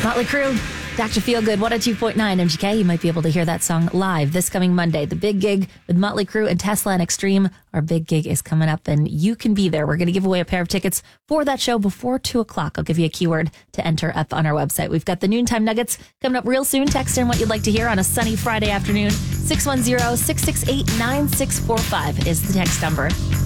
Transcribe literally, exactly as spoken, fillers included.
Motley Crue, Doctor Feelgood, one oh two point nine M G K. You might be able to hear that song live this coming Monday. The big gig with Motley Crue and Tesla and Extreme. Our big gig is coming up and you can be there. We're going to give away a pair of tickets for that show before two o'clock. I'll give you a keyword to enter up on our website. We've got the Noontime Nuggets coming up real soon. Text in what you'd like to hear on a sunny Friday afternoon. six one zero, six six eight, nine six four five is the text number.